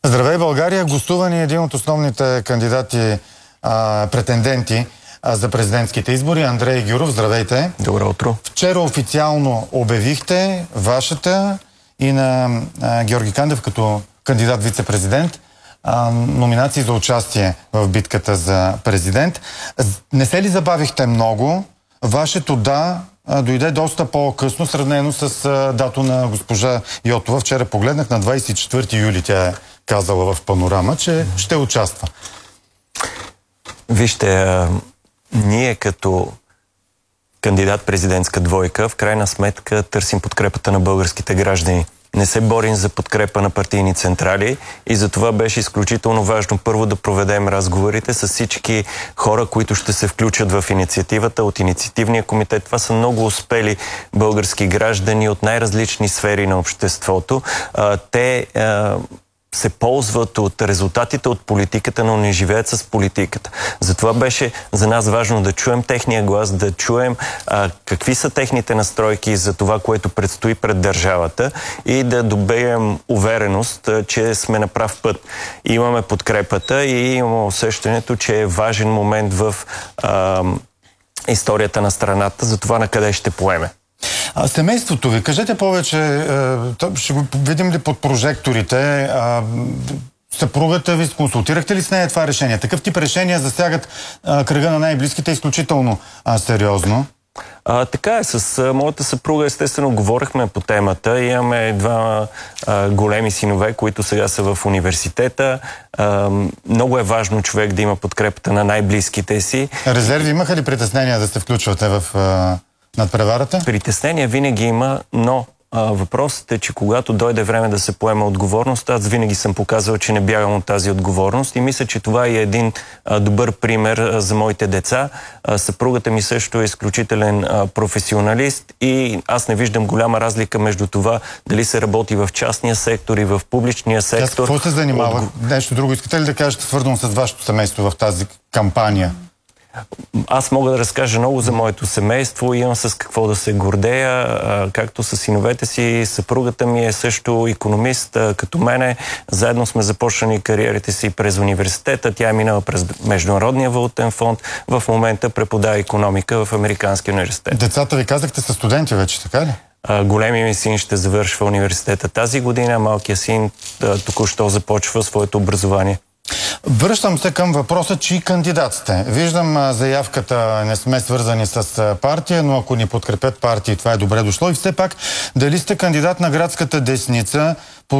Здравей, България! Гостува ни един от основните кандидати, претенденти за президентските избори, Андрей Гюров. Здравейте! Добро утро! Вчера официално обявихте вашата и на Георги Кандев като кандидат вице-президент номинации за участие в битката за президент. Не се ли забавихте много? Вашето да дойде доста по-късно, сравнено с дато на госпожа Йотова. Вчера погледнах, на 24 юли тя е казала в Панорама, че ще участва. Вижте, ние като кандидат президентска двойка в крайна сметка търсим подкрепата на българските граждани. Не се борим за подкрепа на партийни централи и за това беше изключително важно първо да проведем разговорите с всички хора, които ще се включат в инициативата от инициативния комитет. Това са много успели български граждани от най-различни сфери на обществото. Те се ползват от резултатите от политиката, но не живеят с политиката. Затова беше за нас важно да чуем техния глас, да чуем какви са техните настройки за това, което предстои пред държавата и да добием увереност, че сме на прав път. Имаме подкрепата и имаме усещането, че е важен момент в историята на страната за това на къде ще поеме. Семейството ви, кажете повече, ще го видим ли под прожекторите, съпругата ви, консултирахте ли с нея това решение? Такъв тип решения засягат кръга на най-близките изключително сериозно. Така е, с моята съпруга естествено говорихме по темата. Имаме два големи синове, които сега са в университета. Много е важно човек да има подкрепата на най-близките си. Резерви имаха ли притеснения да се включвате в надпреварата? Притеснения винаги има, но въпросът е, че когато дойде време да се поема отговорност, аз винаги съм показал, че не бягам от тази отговорност и мисля, че това е един добър пример за моите деца. Съпругата ми също е изключителен професионалист и аз не виждам голяма разлика между това дали се работи в частния сектор и в публичния сектор. Какво се занимава? Нещо друго искате ли да кажете, свързано с вашето семейство в тази кампания? Аз мога да разкажа много за моето семейство, имам с какво да се гордея, както с синовете си. Съпругата ми е също икономист, като мене. Заедно сме започнали кариерите си през университета. Тя е минала през Международния валутен фонд. В момента преподава икономика в Американския университет. Децата ви казахте са студенти вече, така ли? Големият ми син ще завършва университета тази година, малкият син току-що започва своето образование. Връщам се към въпроса, чии кандидат сте. Виждам заявката, не сме свързани с партия, но ако ни подкрепят партии, това е добре дошло. И все пак, дали сте кандидат на градската десница,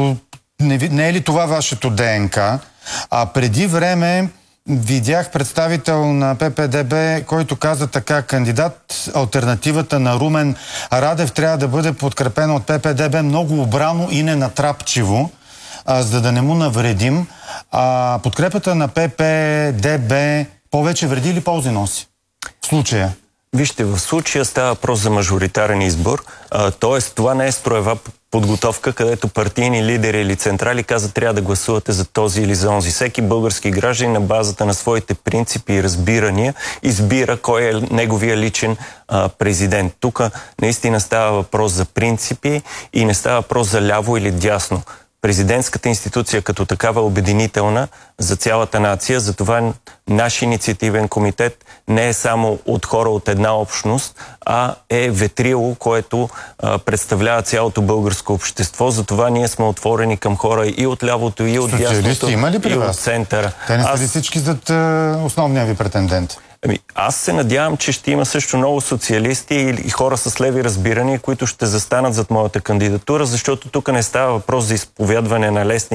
не е ли това вашето ДНК? Преди време видях представител на ППДБ, който каза така: кандидат, алтернативата на Румен Радев трябва да бъде подкрепена от ППДБ много обрано и ненатрапчиво, за да не му навредим. Подкрепата на ППДБ повече вреди или ползи носи в случая? Вижте, в случая става въпрос за мажоритарен избор, т.е. това не е строева подготовка, където партийни лидери или централи казват трябва да гласувате за този или за онзи. Всеки български гражданин на базата на своите принципи и разбирания избира кой е неговия личен президент. Тук наистина става въпрос за принципи и не става въпрос за ляво или дясно. Президентската институция като такава е обединителна за цялата нация, затова наш инициативен комитет не е само от хора от една общност, а е ветрило, което представлява цялото българско общество. Затова ние сме отворени към хора и от лявото, и от дясното, и от центъра. Те не са ли всички зад основния ви претендент? Аз се надявам, че ще има също много социалисти и хора с леви разбирания, които ще застанат зад моята кандидатура, защото тук не става въпрос за изповядване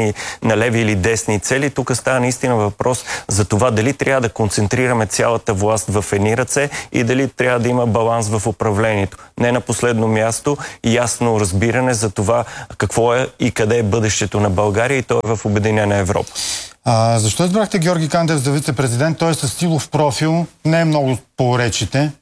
на леви или десни цели. Тук става наистина въпрос за това дали трябва да концентрираме цялата власт в едни ръце и дали трябва да има баланс в управлението. Не на последно място, ясно разбиране за това какво е и къде е бъдещето на България, и то е в Обединена Европа. Защо избрахте Георги Кандев за вице-президент? Той е със стилов профил, не е много по речите.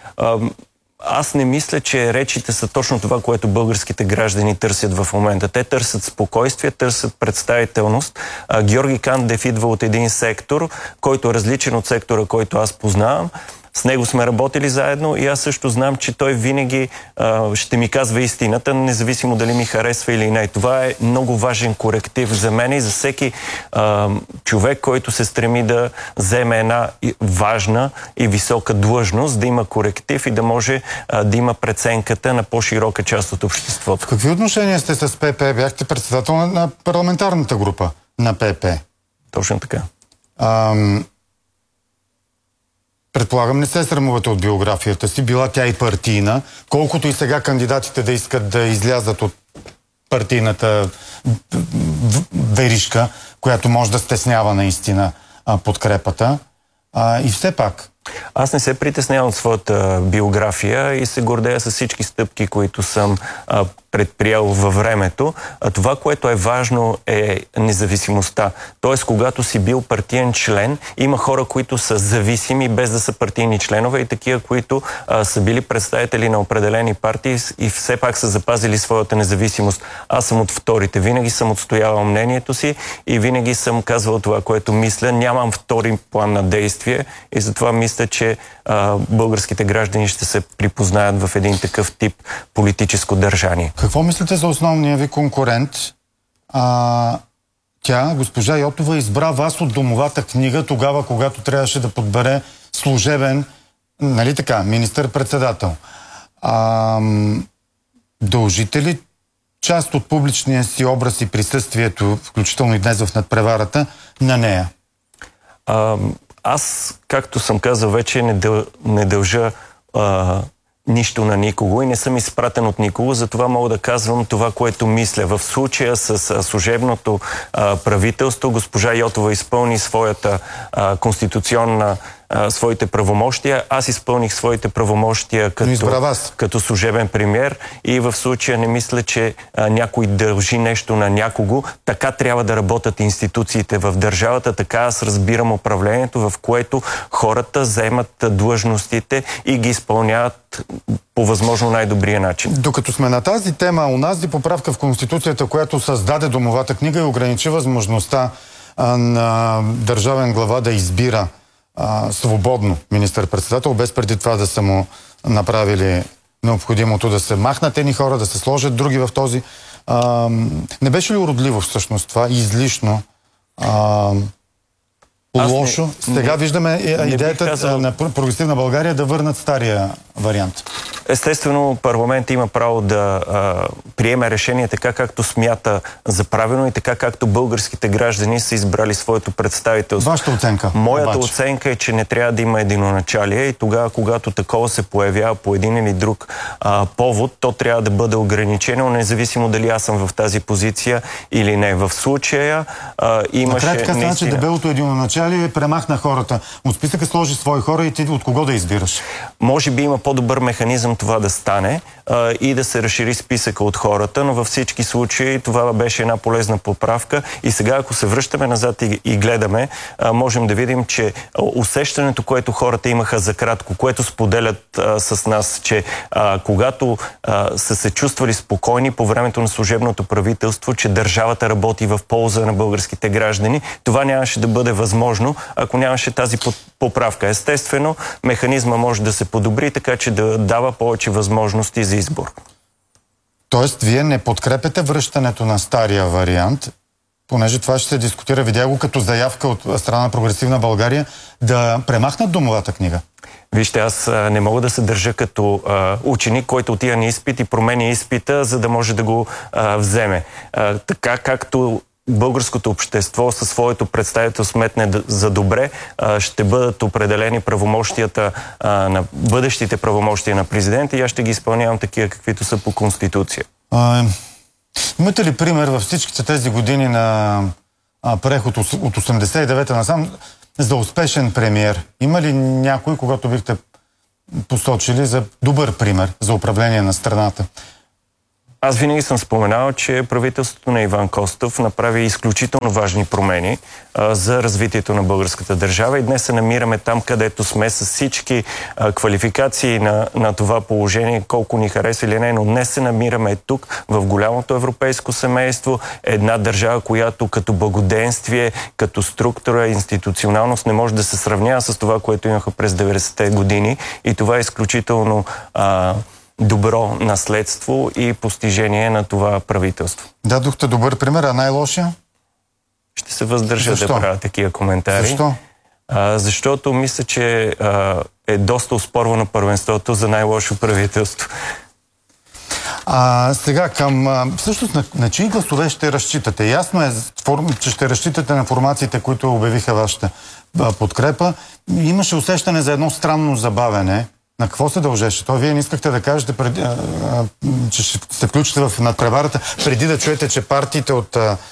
Аз не мисля, че речите са точно това, което българските граждани търсят в момента. Те търсят спокойствие, търсят представителност. Георги Кандев идва от един сектор, който е различен от сектора, който аз познавам. С него сме работили заедно и аз също знам, че той винаги ще ми казва истината, независимо дали ми харесва или не. Това е много важен коректив за мен и за всеки човек, който се стреми да вземе една важна и висока длъжност, да има коректив и да може да има преценката на по-широка част от обществото. В какви отношения сте с ПП? Бяхте председател на парламентарната група на ПП. Точно така. Предполагам, не се срамувате от биографията си, била тя и партийна, колкото и сега кандидатите да искат да излязат от партийната веришка, която може да стеснява наистина подкрепата. И все пак. Аз не се притеснявам от своята биография и се гордея с всички стъпки, които съм предприел във времето. Това, което е важно, е независимостта. Тоест, когато си бил партиен член, има хора, които са зависими без да са партийни членове и такива, които са били представители на определени партии и все пак са запазили своята независимост. Аз съм от вторите. Винаги съм отстоявал мнението си и винаги съм казвал това, което мисля. Нямам втори план на действие и затова мисля, че българските граждани ще се припознаят в един такъв тип политическо държание. Какво мислите за основния ви конкурент? Тя, госпожа Йотова, избра вас от домовата книга тогава, когато трябваше да подбере служебен, нали така, министър-председател. Дължите ли част от публичния си образ и присъствието, включително и днес в надпреварата, на нея? Аз, както съм казал вече, не дължа нищо на никого и не съм изпратен от никого, затова мога да казвам това, което мисля. В случая с служебното правителство госпожа Йотова изпълни своята конституционна своите правомощия. Аз изпълних своите правомощия като служебен премиер и в случая не мисля, че някой дължи нещо на някого. Така трябва да работят институциите в държавата. Така аз разбирам управлението, в което хората заемат длъжностите и ги изпълняват по възможно най-добрия начин. Докато сме на тази тема, онази поправка в Конституцията, която създаде домовата книга и ограничи възможността на държавен глава да избира свободно министър-председател, без преди това да са му направили необходимото да се махнат едни хора, да се сложат други в този. Не беше ли уродливо всъщност това? Излишно? Лошо? Сега виждаме идеята на Прогресивна България да върнат стария вариант. Естествено, парламент има право да приеме решение така, както смята за правилно и така, както българските граждани са избрали своето представителство. Вашата оценка? Моята оценка е, че не трябва да има единоначалие и тогава, когато такова се появява по един или друг повод, то трябва да бъде ограничено, независимо дали аз съм в тази позиция или не. В случая имаше... Накрая така стана, че дебелото единоначалие премахна хората. От списъка сложи свои хора и ти от кого да избираш? Може би има по-добър механизъм това да стане и да се разшири списъка от хората, но във всички случаи това беше една полезна поправка и сега, ако се връщаме назад и гледаме, можем да видим, че усещането, което хората имаха за кратко, което споделят с нас, че когато са се чувствали спокойни по времето на служебното правителство, че държавата работи в полза на българските граждани, това нямаше да бъде възможно, ако нямаше тази поправка. Естествено, механизма може да се подобри, така че да дава повече възможности за избор. Тоест, вие не подкрепяте връщането на стария вариант, понеже това ще се дискутира, видя го като заявка от страна на Прогресивна България, да премахнат домовата книга? Вижте, аз не мога да се държа като ученик, който отива на изпит и променя изпита, за да може да го вземе. Така както българското общество със своето представител сметне за добре, ще бъдат определени правомощията на бъдещите правомощия на президента и аз ще ги изпълнявам такива, каквито са по Конституция. Имате ли пример във всичките тези години на преход от 89-та насам за успешен премиер? Има ли някой, когато бихте посочили за добър пример за управление на страната? Аз винаги съм споменал, че правителството на Иван Костов направи изключително важни промени за развитието на българската държава и днес се намираме там, където сме с всички квалификации на това положение, колко ни хареса или не, но днес се намираме тук в голямото европейско семейство, една държава, която като благоденствие, като структура, институционалност не може да се сравнява с това, което имаха през 90-те години и това е изключително добро наследство и постижение на това правителство. Дадохте добър пример, а най-лошия? Ще се въздържа да правя такива коментари. Защо? Защото мисля, че е доста оспорвано първенството за най-лошо правителство. Сега всъщност на чии гласове ще разчитате? Ясно е, че ще разчитате на формациите, които обявиха вашата подкрепа. Имаше усещане за едно странно забавене. На какво се дължеше? Вие не искахте да кажете, че ще се включите в надпреварата, преди да чуете, че партиите от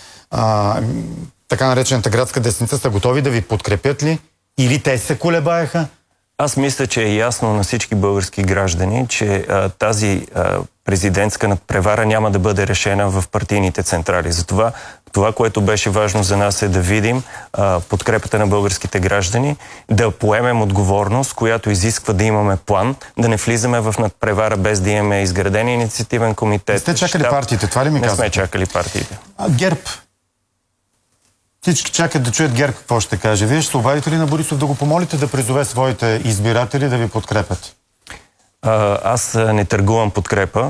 така наречената градска десница са готови да ви подкрепят ли? Или те се колебаеха? Аз мисля, че е ясно на всички български граждани, че тази президентска надпревара няма да бъде решена в партийните централи. Затова това, което беше важно за нас е да видим подкрепата на българските граждани, да поемем отговорност, която изисква да имаме план, да не влизаме в надпревара без да имаме изграден инициативен комитет. Не сте чакали партиите, това ли ми казвате? Не сме чакали партиите. ГЕРБ. Всички чакат да чуят ГЕРБ какво ще каже. Вие ще се обадите ли на Борисов да го помолите да призове своите избиратели да ви подкрепят? Аз не търгувам подкрепа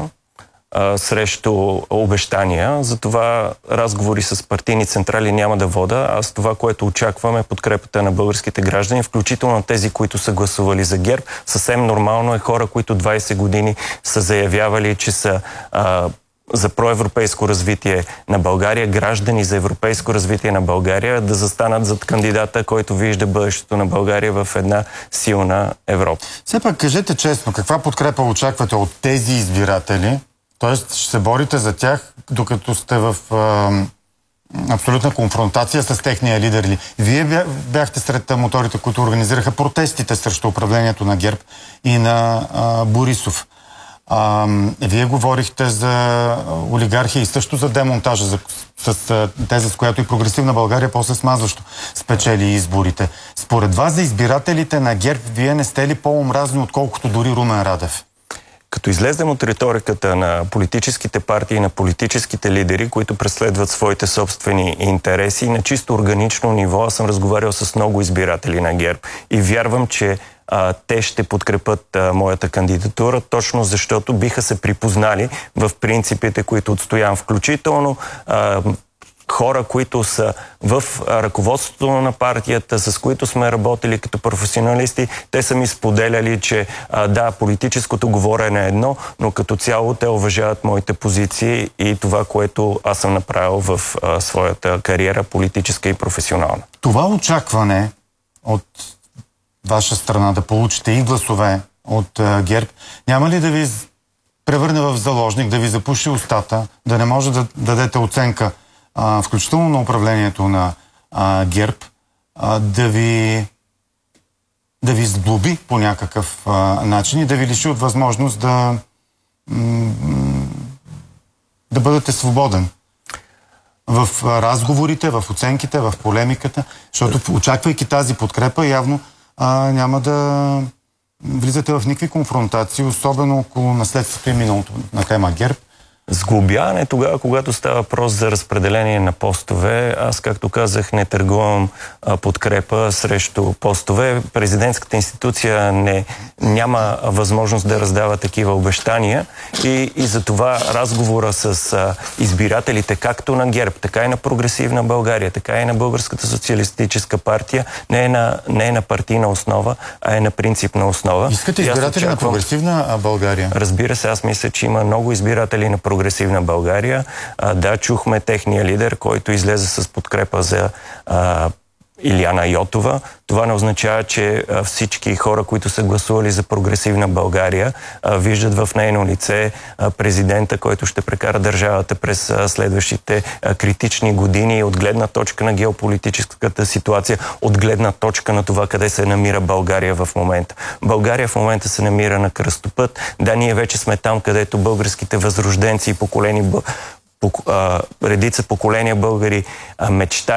срещу обещания, затова разговори с партийни централи няма да вода. Аз това, което очаквам е подкрепата на българските граждани, включително тези, които са гласували за ГЕРБ. Съвсем нормално е хора, които 20 години са заявявали, че са за проевропейско развитие на България, граждани за европейско развитие на България, да застанат зад кандидата, който вижда бъдещето на България в една силна Европа. Все пак кажете честно, каква подкрепа очаквате от тези избиратели? Тоест ще се борите за тях, докато сте в абсолютна конфронтация с техния лидер ли? Вие бяхте сред моторите, които организираха протестите срещу управлението на ГЕРБ и на Борисов. Вие говорихте за олигархия и също за демонтажа, с теза, с която и Прогресивна България после смазващо спечели изборите. Според вас за избирателите на ГЕРБ, вие не сте ли по-омразни, отколкото дори Румен Радев? Като излезем от риториката на политическите партии и на политическите лидери, които преследват своите собствени интереси, на чисто органично ниво, аз съм разговарял с много избиратели на ГЕРБ и вярвам, че те ще подкрепят моята кандидатура, точно защото биха се припознали в принципите, които отстоявам, включително хора, които са в ръководството на партията, с които сме работили като професионалисти, те са ми споделяли, че да, политическото говорене е едно, но като цяло те уважават моите позиции и това, което аз съм направил в своята кариера, политическа и професионална. Това очакване от ваша страна да получите и гласове от ГЕРБ, няма ли да ви превърне в заложник, да ви запуши устата, да не може да дадете оценка, включително на управлението на ГЕРБ, да ви сглоби по някакъв начин и да ви лиши от възможност да бъдете свободен в разговорите, в оценките, в полемиката, защото очаквайки тази подкрепа, явно няма да влизате в никакви конфронтации, особено около наследството и миналото на тема ГЕРБ. Сглобяване тогава, когато става въпрос за разпределение на постове. Аз, както казах, не търгувам подкрепа срещу постове. Президентската институция няма възможност да раздава такива обещания и за това разговора с избирателите, както на ГЕРБ, така и на Прогресивна България, така и на Българската социалистическа партия, не е на партийна основа, а е на принципна основа. Искате избиратели на Прогресивна България? Разбира се, аз мисля, че има много избиратели на Прогресивна България. Да, чухме техния лидер, който излезе с подкрепа за Илияна Йотова. Това не означава, че всички хора, които са гласували за прогресивна България, виждат в нейно лице президента, който ще прекара държавата през следващите критични години от гледна точка на геополитическата ситуация, от гледна точка на това къде се намира България в момента. България в момента се намира на кръстопът. Да, ние вече сме там, където българските възрожденци и редица поколения българи мечтаят